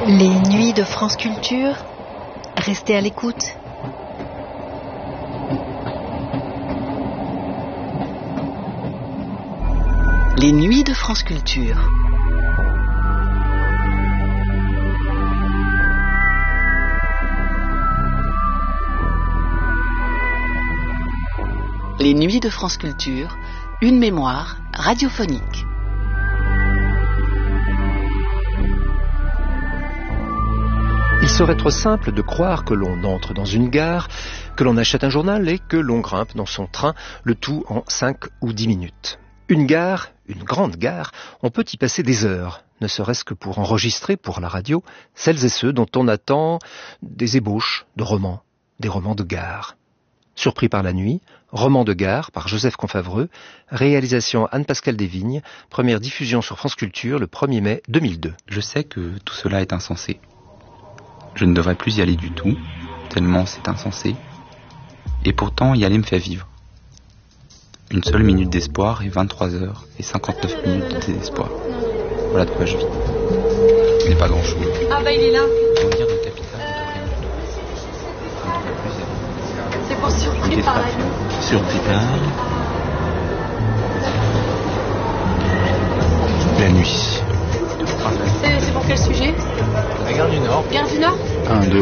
Les nuits de France Culture, restez à l'écoute. Les nuits de France Culture. Les nuits de France Culture, une mémoire radiophonique. Il serait trop simple de croire que l'on entre dans une gare, que l'on achète un journal et que l'on grimpe dans son train, le tout en 5 ou 10 minutes. Une gare, une grande gare, on peut y passer des heures, ne serait-ce que pour enregistrer pour la radio celles et ceux dont on attend des ébauches de romans, des romans de gare. Surpris par la nuit, roman de gare par Joseph Confavreux, réalisation Anne-Pascale Desvignes, première diffusion sur France Culture le 1er mai 2002. Je sais que tout cela est insensé. Je ne devrais plus y aller du tout, tellement c'est insensé. Et pourtant, y aller me fait vivre. Une seule minute d'espoir et 23 heures et 59 minutes de désespoir. Voilà de quoi je vis. Il n'est pas grand-chose. Ah bah il est là. Pour dire de capital, C'est pour surpris par la nuit. Surpris par la nuit. C'est pour quel sujet? La gare du Nord. Gare du Nord? 1, 2, 1, 1, 1, 1, 1, 1,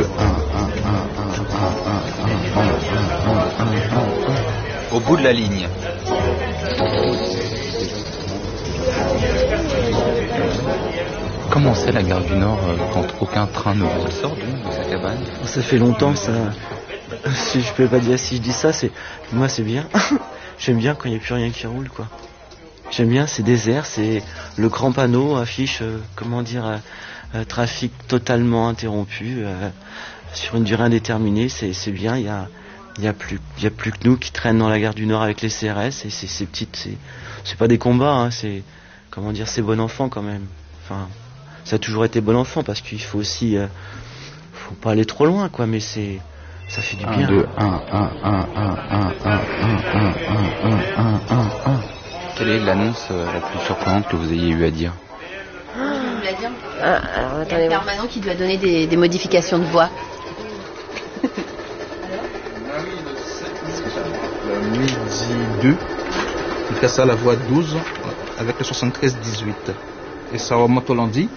1. Au bout de la ligne. Comment c'est la gare du Nord quand aucun train ne roule? Sort de sa cabane. Ça fait longtemps ça. Si je peux pas dire, si je dis ça, c'est moi c'est bien. J'aime bien quand il n'y a plus rien qui roule quoi. J'aime bien, c'est désert, c'est le grand panneau affiche trafic totalement interrompu sur une durée indéterminée, c'est bien, il y a plus que nous qui traînent dans la gare du Nord avec les CRS et c'est petites, c'est pas des combats, hein, c'est bon enfant quand même. Enfin, ça a toujours été bon enfant parce qu'il faut aussi faut pas aller trop loin quoi, mais ça fait du bien. 1, 2, 1, 1, 1, 1, 1, 1. Quelle est l'annonce la plus surprenante que vous ayez eu à dire? Alors, attendez, le permanent qui doit donner des modifications de voix. Midi 2, il fait ça à la voie 12 avec le 73-18. Et ça remonte au lundi.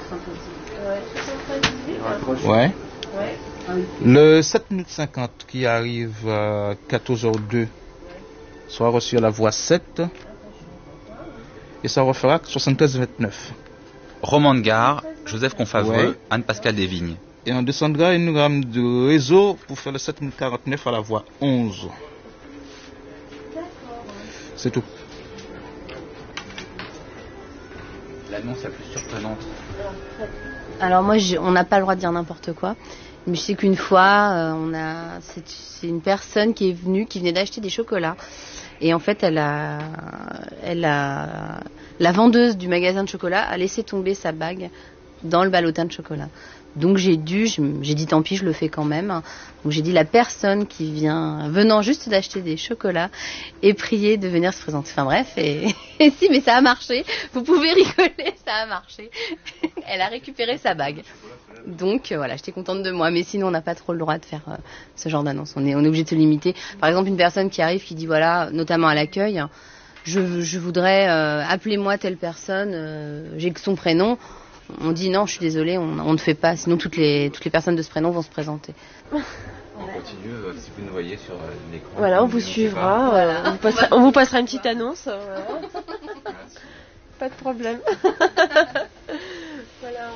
Ouais. Le 7 minutes 50 qui arrive à 14h02 sera reçu à la voie 7 et ça refera 73-29. Roman de gare, Joseph Confavreux, Ouais. Anne-Pascale Desvignes. Et on descendra une gramme de réseau pour faire le 7 minutes 49 à la voie 11. C'est tout. L'annonce la plus surprenante. Alors moi, on n'a pas le droit de dire n'importe quoi. Mais je sais qu'une fois, c'est une personne qui venait d'acheter des chocolats. Et en fait, la vendeuse du magasin de chocolat a laissé tomber sa bague dans le ballotin de chocolat. Donc j'ai dit tant pis, je le fais quand même. Donc j'ai dit la personne qui venant juste d'acheter des chocolats est priée de venir se présenter. Enfin bref, et si, mais ça a marché. Vous pouvez rigoler, ça a marché. Elle a récupéré sa bague. Donc voilà, j'étais contente de moi. Mais sinon, on n'a pas trop le droit de faire ce genre d'annonce. On est obligé de se limiter. Par exemple, une personne qui arrive, qui dit voilà, notamment à l'accueil, je voudrais appelez-moi telle personne. J'ai que son prénom. On dit non, je suis désolée, on ne fait pas. Sinon, toutes les personnes de ce prénom vont se présenter. On continue si vous nous voyez sur l'écran. Voilà, on vous suivra. On vous passera une petite annonce. Voilà. Pas de problème. Voilà.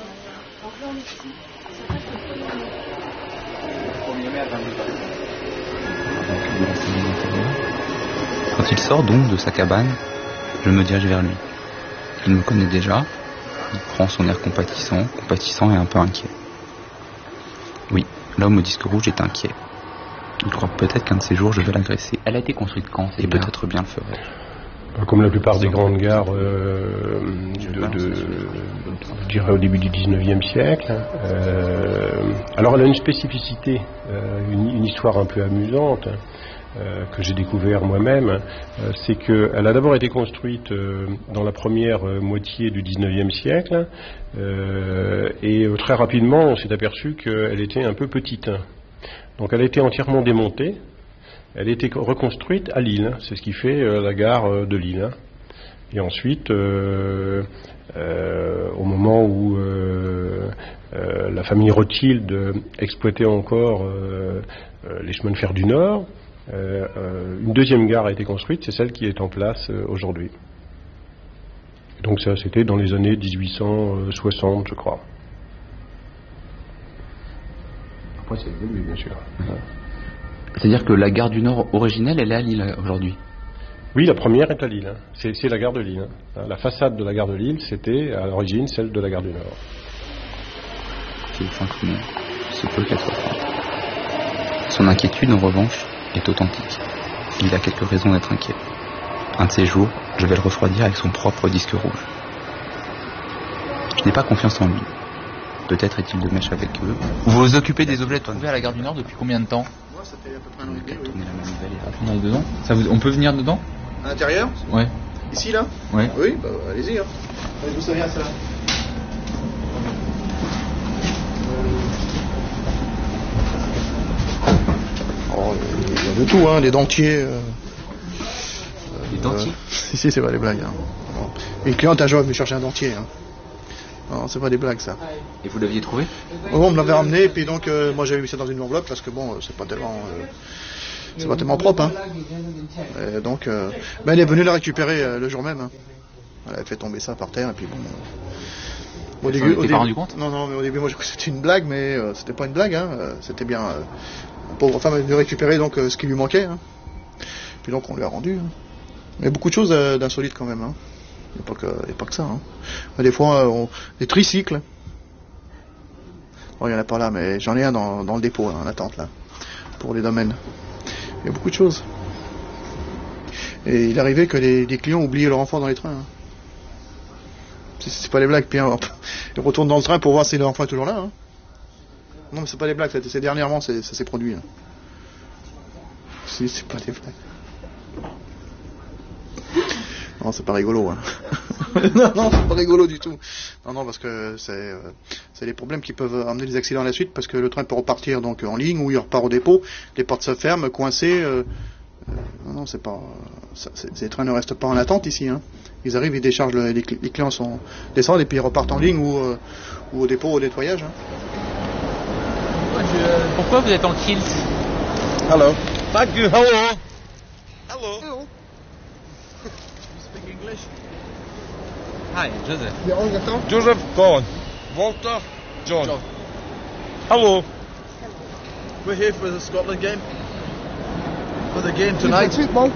Quand il sort donc de sa cabane, je me dirige vers lui. Il me connaît déjà. Il prend son air compatissant et un peu inquiet. Oui, l'homme au disque rouge est inquiet. Il croit peut-être qu'un de ces jours je vais l'agresser. Elle a été construite quand? Et peut-être bien le ferai-je. Comme la plupart des grandes gares, je dirais au début du 19e siècle. Alors elle a une spécificité, une histoire un peu amusante. que j'ai découvert moi-même, c'est qu'elle a d'abord été construite dans la première moitié du 19e siècle, et très rapidement on s'est aperçu qu'elle était un peu petite. Donc elle a été entièrement démontée, elle a été reconstruite à Lille, c'est ce qui fait la gare de Lille. Et ensuite, au moment où la famille Rothschild exploitait encore les chemins de fer du Nord, une deuxième gare a été construite, c'est celle qui est en place aujourd'hui. Donc ça, c'était dans les années 1860, je crois. Après, c'est le début, bien sûr. C'est-à-dire que la gare du Nord originelle, elle est à Lille aujourd'hui? Oui, la première est à Lille. C'est la gare de Lille. La façade de la gare de Lille, c'était à l'origine celle de la gare du Nord. C'est simplement ce peu qu'elle soit franche. Son inquiétude, en revanche, est authentique. Il a quelques raisons d'être inquiet. Un de ces jours, je vais le refroidir avec son propre disque rouge. Je n'ai pas confiance en lui. Peut-être est-il de mèche avec eux. Vous vous occupez des objets trouvés à la gare du Nord depuis combien de temps? Moi, ça fait à peu près un an et demi. Tourner la manivelle et On est dedans. On peut venir dedans? À l'intérieur? Ouais. Ici, là? Ouais. Oui, bah allez-y. Hein. D'où ça vient, ça? Oh, il y a de tout, hein, des dentiers. Des dentiers? Si, c'est pas des blagues. Hein. Bon. Une cliente un jour est venue chercher un dentier. Hein. Non, c'est pas des blagues, ça. Et vous l'aviez trouvé? Oh, on me l'avait ramené, et puis donc, moi j'avais mis ça dans une enveloppe parce que bon, c'est pas tellement propre, hein. Et donc, ben, elle est venue la récupérer le jour même. Hein. Elle a fait tomber ça par terre, et puis bon. Au début, t'es pas rendu compte? Non, mais au début, moi j'ai cru que c'était une blague, mais c'était pas une blague, hein. C'était bien. La pauvre femme est venue récupérer donc ce qui lui manquait, hein. Puis donc on lui a rendu. Hein. Il y a beaucoup de choses d'insolites quand même, hein. Il n'y a pas que ça. Hein. Des fois, des tricycles. Bon, il n'y en a pas là, mais j'en ai un dans le dépôt, là, en attente, là, pour les domaines. Il y a beaucoup de choses. Et il arrivait que les clients oubliaient leur enfant dans les trains. Hein. C'est pas des blagues, puis ils retournent dans le train pour voir si leur enfant est toujours là. Hein. Non, mais c'est pas des blagues, c'est dernièrement, ça s'est produit. Hein. C'est pas des blagues. Non, c'est pas rigolo. Hein. non, c'est pas rigolo du tout. Non, parce que c'est les problèmes qui peuvent amener des accidents à la suite, parce que le train peut repartir donc en ligne ou il repart au dépôt, les portes se ferment, coincées. Non, c'est pas. Ces trains ne restent pas en attente ici. Hein. Ils arrivent, ils déchargent, les clients descendent et puis ils repartent en ligne ou au dépôt, au nettoyage. Hein. Pourquoi vous êtes en kilts? Hello. Thank you. Hello. Hello. Hello. English? Hi, Joseph. Joseph, Gone. Walter, John. Hello. We're here for the Scotland game. For the game tonight.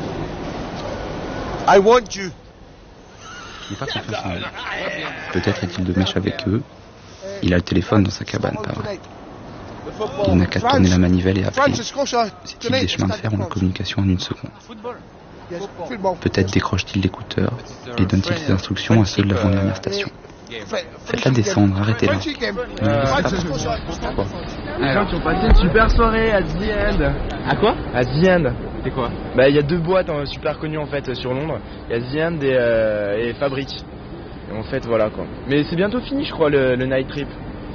I want you. Je n'ai pas confiance en lui. Peut-être est-il de mèche avec eux. Il a le téléphone dans sa cabane, pas vrai. Il n'a qu'à tourner la manivelle et appeler. Ces types des chemins de fer ont la communication en une seconde. Peut-être décroche-t-il l'écouteur et donne-t-il des instructions à ceux de l'avant-dernière station. Faites-la descendre, arrêtez-la. Ne me laissez pas partir. Quoi? Les gens qui ont passé une super soirée à The End. À quoi? À The End. C'est quoi? Bah il y a deux boîtes super connues en fait sur Londres. Il y a The End et Fabric. Et en fait voilà quoi. Mais c'est bientôt fini je crois le night trip.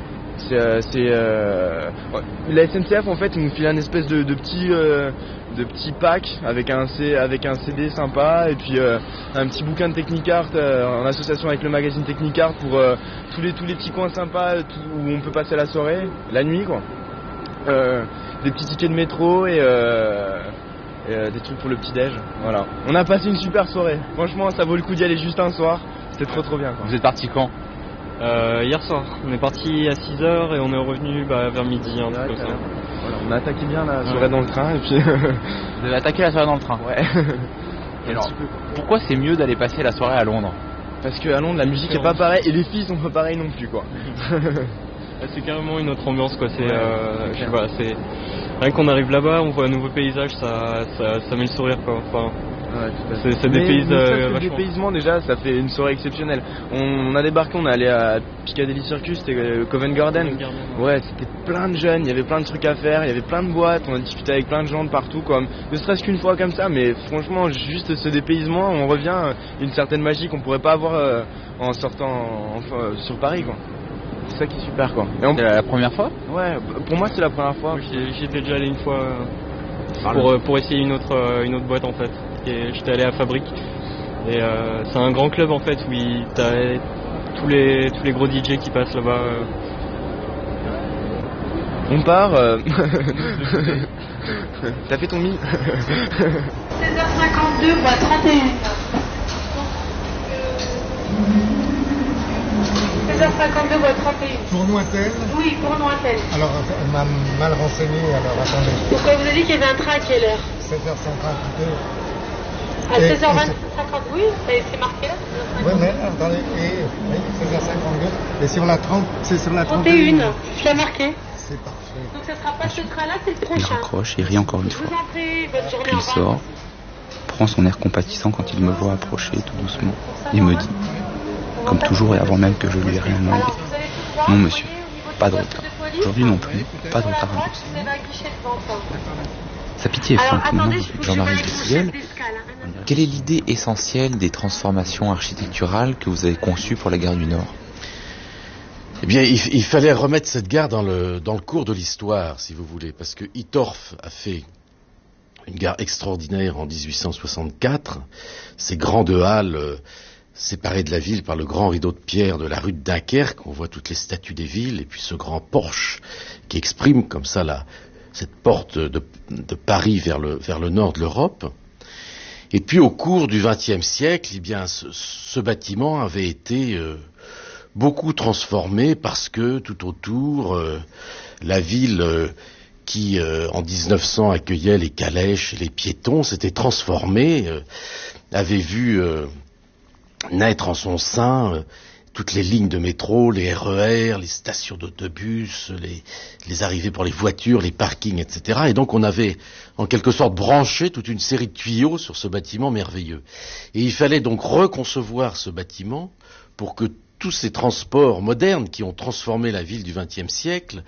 La SNCF en fait ils nous filent un espèce de petit pack avec un CD sympa et puis un petit bouquin de Technicart en association avec le magazine Technicart pour tous les petits coins sympas où on peut passer la soirée, la nuit quoi. Des petits tickets de métro et des trucs pour le petit déj. Voilà. On a passé une super soirée. Franchement ça vaut le coup d'y aller juste un soir. C'était trop bien quoi. Vous êtes parti quand? Hier soir, on est parti à 6h et on est revenu vers midi, un truc comme ça. Voilà, on a attaqué bien la soirée dans le train et puis... Vous avez attaqué la soirée dans le train? Ouais. Et alors, pourquoi c'est mieux d'aller passer la soirée à Londres? Parce qu'à Londres, la musique est pas pareille et les filles sont pas pareilles non plus, quoi. C'est carrément une autre ambiance, quoi. Je sais pas, rien qu'on arrive là-bas, on voit un nouveau paysage, ça met le sourire, quoi. Enfin, Ouais, ça dépayse le vachement. dépaysement déjà, ça fait une soirée exceptionnelle. On a débarqué, on est allé à Piccadilly Circus, c'était Covent Garden. Ouais, c'était plein de jeunes, il y avait plein de trucs à faire, il y avait plein de boîtes, on a discuté avec plein de gens de partout, comme ne serait-ce qu'une fois comme ça, mais franchement, juste ce dépaysement, on revient à une certaine magie qu'on pourrait pas avoir en sortant sur Paris, quoi. C'est ça qui est super, quoi. C'est la première fois? Ouais, pour moi c'est la première fois. Oui, j'y étais déjà allé une fois pour essayer une autre boîte en fait. Et j'étais allé à Fabrique et c'est un grand club en fait où t'as tous les gros DJ qui passent là-bas. On part. T'as fait ton mi 16h52, voie 31. 16h52, voie 31. Pour Nointel? Oui, pour Nointel. Alors, elle m'a mal renseigné, alors attendez. Pourquoi vous avez dit qu'il y avait un train à quelle heure? 16h52. À 16h50, oui, c'est marqué là. Oui, mais attendez, oui, 16h52. Et sur la 30, c'est sur la 31. Je l'ai marqué. C'est parfait. Donc ça sera pas ce train-là, c'est le Il prochain. raccroche et rit encore une Je fois. vous en prie, bonne journée, Puis au il revoir. sort, prend son air compatissant quand il me voit approcher tout doucement et me dit, comme toujours et avant même que je lui ai rien demandé, non monsieur, pas de retard. Aujourd'hui non plus, pas de retard à Vous avez un guichet devant toi. Sa pitié est Alors, franche, non, attendez, Jean-Marie je Dessiel. chef d'escale, hein. Quelle est l'idée essentielle des transformations architecturales que vous avez conçues pour la gare du Nord? Eh bien, il fallait remettre cette gare dans le cours de l'histoire, si vous voulez, parce que Hittorf a fait une gare extraordinaire en 1864, ces grandes halles séparées de la ville par le grand rideau de pierre de la rue de Dunkerque, on voit toutes les statues des villes, et puis ce grand porche qui exprime comme ça cette porte de Paris vers le nord de l'Europe. Et puis au cours du XXe siècle, eh bien, ce bâtiment avait été beaucoup transformé parce que tout autour, la ville qui en 1900 accueillait les calèches et les piétons s'était transformée, avait vu naître en son sein toutes les lignes de métro, les RER, les stations d'autobus, les arrivées pour les voitures, les parkings, etc. Et donc on avait en quelque sorte branché toute une série de tuyaux sur ce bâtiment merveilleux. Et il fallait donc reconcevoir ce bâtiment pour que tous ces transports modernes qui ont transformé la ville du XXe siècle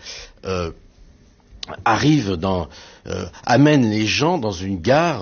amènent les gens dans une gare,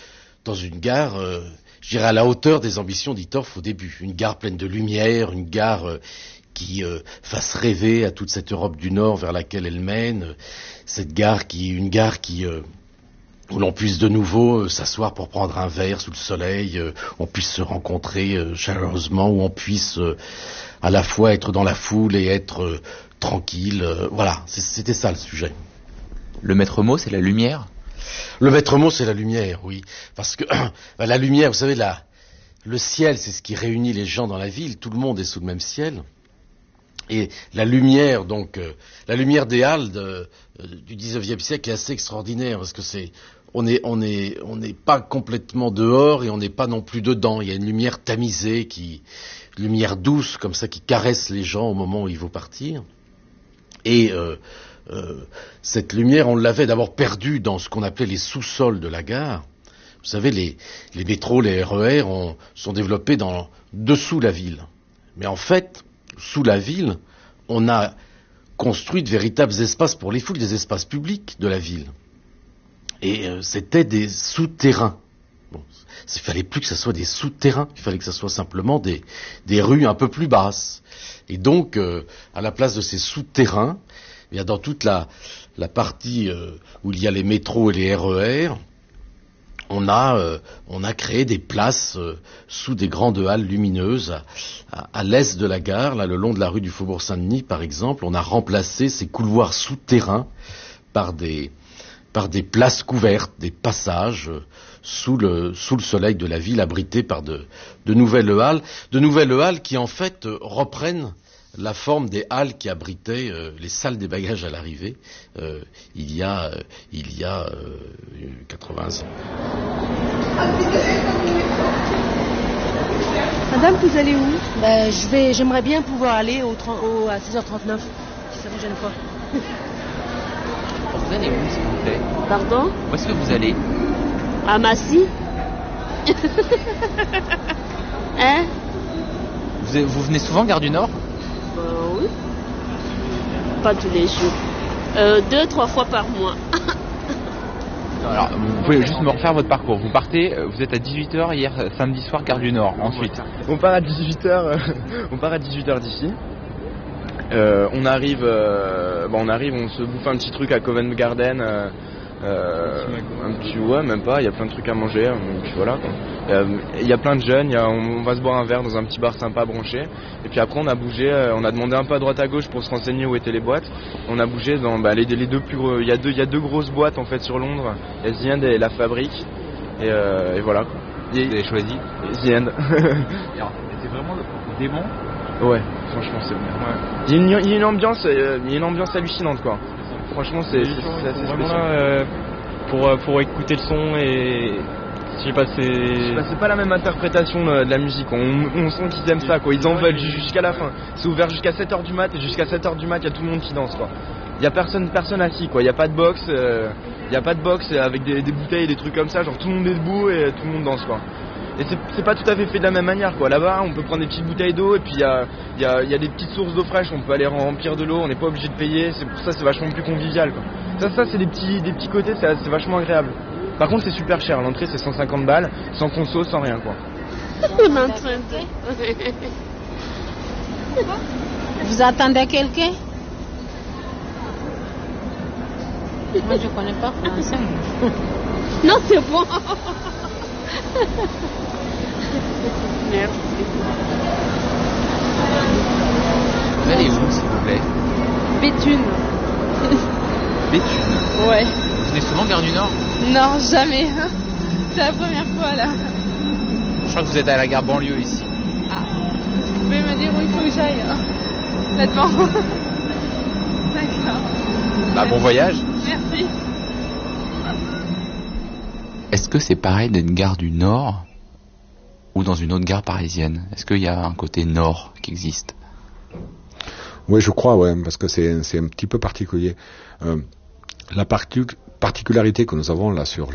je dirais à la hauteur des ambitions d'Hittorf au début. Une gare pleine de lumière, une gare qui fasse rêver à toute cette Europe du Nord vers laquelle elle mène. Une gare où l'on puisse de nouveau s'asseoir pour prendre un verre sous le soleil, on puisse se rencontrer chaleureusement, où on puisse à la fois être dans la foule et être tranquille. Voilà, c'était ça le sujet. Le maître mot, c'est la lumière? Le maître mot, c'est la lumière, oui. Parce que la lumière, vous savez, le ciel, c'est ce qui réunit les gens dans la ville. Tout le monde est sous le même ciel. Et la lumière, donc, la lumière des halles du XIXe siècle est assez extraordinaire parce que on n'est pas complètement dehors et on n'est pas non plus dedans. Il y a une lumière tamisée, une lumière douce comme ça qui caresse les gens au moment où il faut partir. Et cette lumière, on l'avait d'abord perdue dans ce qu'on appelait les sous-sols de la gare. Vous savez, les métros, les RER sont développés dessous la ville. Mais en fait, sous la ville, on a construit de véritables espaces pour les foules, des espaces publics de la ville. Et c'était des souterrains. Bon, il fallait plus que ce soit des souterrains, il fallait que ce soit simplement des rues un peu plus basses. Et donc, à la place de ces souterrains, il y a dans toute la partie où il y a les métros et les RER, on a créé des places sous des grandes halles lumineuses à l'est de la gare, là, le long de la rue du Faubourg Saint-Denis, par exemple. On a remplacé ces couloirs souterrains par des places couvertes, des passages sous le soleil de la ville, abrités par de nouvelles halles qui en fait reprennent la forme des halles qui abritaient les salles des bagages à l'arrivée il y a 80 ans. Madame, vous allez où? J'aimerais bien pouvoir aller à 16h39, si ça vous gêne pas. Vous allez où, s'il vous plaît? Pardon? Où est-ce que vous allez? À Massy. Hein? Vous venez souvent Gare du Nord? Oui. Pas tous les jours. 2-3 fois par mois. Alors, vous pouvez juste me refaire votre parcours. Vous partez, vous êtes à 18h hier samedi soir Gare du Nord. Ensuite, on part à 18h. On part à 18h d'ici. On arrive, on se bouffe un petit truc à Covent Garden. Un petit même pas. Il y a plein de trucs à manger. Puis voilà. Il y a plein de jeunes. On va se boire un verre dans un petit bar sympa branché. Et puis après on a bougé. On a demandé un peu à droite à gauche pour se renseigner où étaient les boîtes. On a bougé dans les deux plus gros. Il y a deux grosses boîtes en fait sur Londres. Il y a The End et La Fabrique. Et voilà. Quoi. Vous avez choisi The End. C'est vraiment démon. Ouais, franchement c'est bien. Ouais. Il y a une ambiance hallucinante quoi. Franchement c'est assez vraiment spécial. Là, pour écouter le son et je sais pas, c'est pas la même interprétation de la musique. On sent qu'ils aiment ça quoi. Ils en veulent jusqu'à la fin. C'est ouvert jusqu'à 7h du mat et jusqu'à 7h du mat il y a tout le monde qui danse quoi. Il y a personne assis quoi. Il y a pas de box. Avec des bouteilles et des trucs comme ça. Genre tout le monde est debout et tout le monde danse quoi. Et c'est pas tout à fait fait de la même manière quoi. Là-bas on peut prendre des petites bouteilles d'eau et puis il y a des petites sources d'eau fraîche, on peut aller remplir de l'eau, on n'est pas obligé de payer, c'est pour ça c'est vachement plus convivial quoi. Ça c'est des petits côtés, c'est vachement agréable. Par contre c'est super cher, l'entrée c'est 150 balles, sans conso, sans rien quoi. Vous attendez quelqu'un? Moi je connais pas français. Non c'est bon. Merci. Vous allez où, s'il vous plaît? Béthune. Béthune? Ouais. Vous venez souvent Gare du Nord? Non, jamais. C'est la première fois là. Je crois que vous êtes à la gare banlieue ici. Ah. Vous pouvez me dire où il faut que j'aille là-dedans. D'accord. Bon voyage. Merci. Est-ce que c'est pareil d'une gare du Nord ou dans une autre gare parisienne? Est-ce qu'il y a un côté Nord qui existe? Oui, je crois, ouais, parce que c'est un petit peu particulier. La particularité que nous avons là sur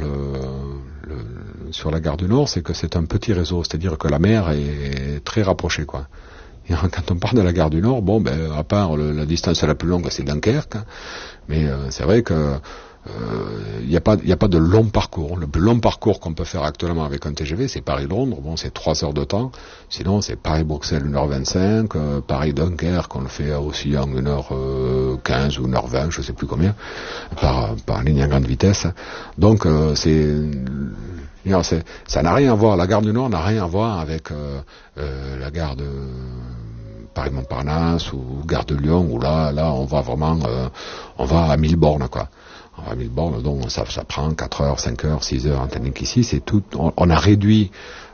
la gare du Nord, c'est que c'est un petit réseau, c'est-à-dire que la mer est très rapprochée, quoi. Et quand on part de la gare du Nord, à part la distance la plus longue, c'est Dunkerque, hein, mais c'est vrai que il n'y a pas de long parcours. Le plus long parcours qu'on peut faire actuellement avec un TGV, c'est Paris-Londres. C'est 3 heures de temps. Sinon, c'est Paris-Bruxelles 1h25, Paris-Dunkerque, on le fait aussi en 1h15 ou 1h20, je sais plus combien, par ligne à grande vitesse. Donc, ça n'a rien à voir. La gare du Nord n'a rien à voir avec la gare de Paris-Montparnasse ou gare de Lyon, où là, on va vraiment, on va à 1000 bornes, quoi. À 1000 bornes, donc ça prend 4 heures, 5 heures, 6 heures, tandis qu'ici, c'est tout, on a réduit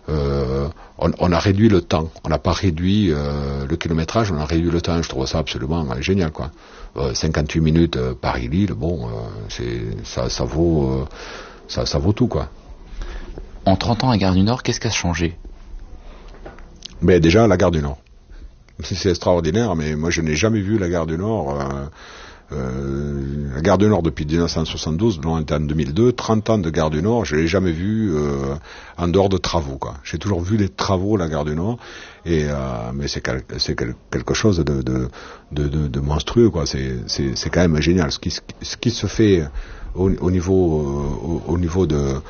le temps. On n'a pas réduit le kilométrage, on a réduit le temps. Je trouve ça absolument génial, quoi. 58 minutes Paris-Lille, ça vaut tout, quoi. En 30 ans à Gare du Nord, qu'est-ce qui a changé? Mais déjà, la Gare du Nord. C'est extraordinaire, mais moi je n'ai jamais vu la Gare du Nord. La Gare du Nord depuis 1972, on était en 2002, 30 ans de Gare du Nord, je l'ai jamais vu en dehors de travaux, quoi. J'ai toujours vu les travaux la Gare du Nord, mais c'est quelque chose de monstrueux, quoi. C'est quand même génial. Ce qui se fait au niveau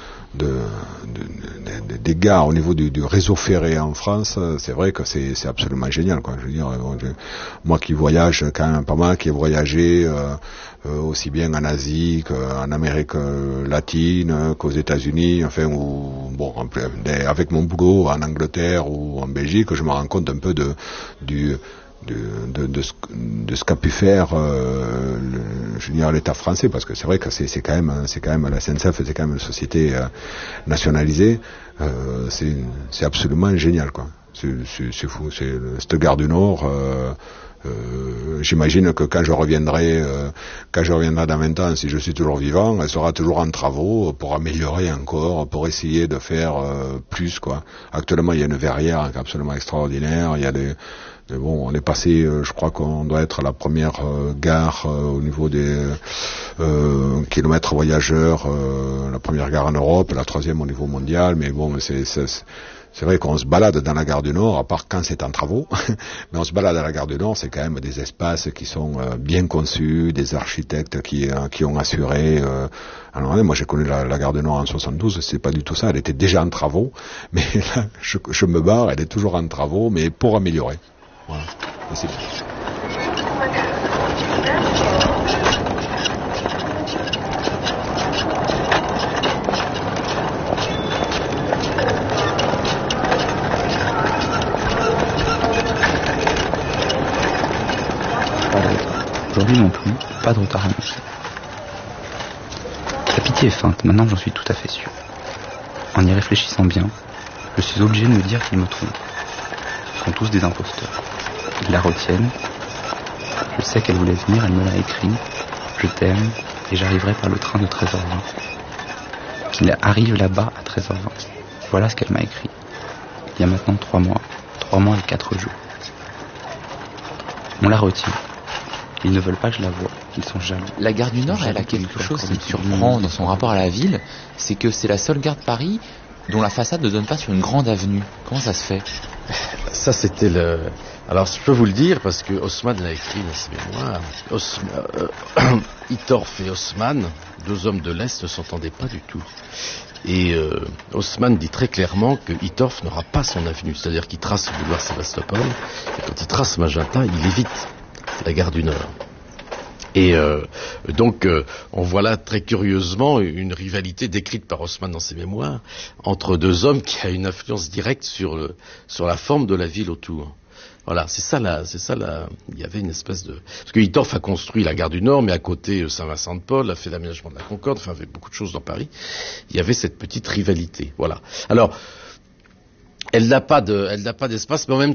des gares, au niveau du réseau ferré en France, c'est vrai que c'est absolument génial, quoi. Je veux dire, moi qui voyage quand même pas mal, qui ai voyagé aussi bien en Asie qu'en Amérique latine, qu'aux États-Unis, enfin, avec mon boulot en Angleterre ou en Belgique, je me rends compte un peu de ce qu'a pu faire l'État français, parce que c'est vrai que c'est quand même la SNCF, c'est quand même une société nationalisée. C'est absolument génial, quoi. C'est fou. Cette gare du Nord, j'imagine que quand je reviendrai dans 20 ans, si je suis toujours vivant, elle sera toujours en travaux pour améliorer encore, pour essayer de faire plus, quoi. Actuellement, il y a une verrière absolument extraordinaire. Il y a on est passé, je crois qu'on doit être la première gare au niveau des kilomètres voyageurs, la première gare en Europe, la troisième au niveau mondial. Mais bon, c'est vrai qu'on se balade dans la gare du Nord, à part quand c'est en travaux, mais on se balade à la gare du Nord, c'est quand même des espaces qui sont bien conçus, des architectes qui ont assuré. Alors moi j'ai connu la gare du Nord en 72, c'est pas du tout ça, elle était déjà en travaux, mais là je me barre, elle est toujours en travaux, mais pour améliorer. Voilà. Et c'est bien. Aujourd'hui non plus, pas de retard annoncé. La pitié est feinte, maintenant j'en suis tout à fait sûr. En y réfléchissant bien, je suis obligé de me dire qu'ils me trompent. Ce sont tous des imposteurs. Ils la retiennent. Je sais qu'elle voulait venir, elle me l'a écrit. Je t'aime et j'arriverai par le train de 13h20. Qu'il arrive là-bas à 13h20. Voilà ce qu'elle m'a écrit. Il y a maintenant 3 mois. 3 mois et 4 jours. On la retient. Ils ne veulent pas que je la voie. Ils sont jaloux. La gare du Nord, elle a quelque chose qui me surprend dans son rapport à la ville. C'est que c'est la seule gare de Paris dont la façade ne donne pas sur une grande avenue. Comment ça se fait? Ça, c'était le... Alors, je peux vous le dire, parce que Haussmann l'a écrit dans ses mémoires. Hittorf et Haussmann, 2 hommes de l'Est, ne s'entendaient pas du tout. Et Haussmann dit très clairement que Hittorf n'aura pas son avenue. C'est-à-dire qu'il trace le boulevard Sébastopol, et quand il trace Magenta, il évite la gare du Nord. Et donc, on voit là très curieusement une rivalité décrite par Haussmann dans ses mémoires entre 2 hommes qui a une influence directe sur la forme de la ville autour. Voilà, c'est ça il y avait une espèce de... Parce que Hittorf a construit la gare du Nord, mais à côté Saint-Vincent-de-Paul, a fait l'aménagement de la Concorde, enfin, fait beaucoup de choses dans Paris. Il y avait cette petite rivalité, voilà. Alors, elle n'a pas d'espace, mais en même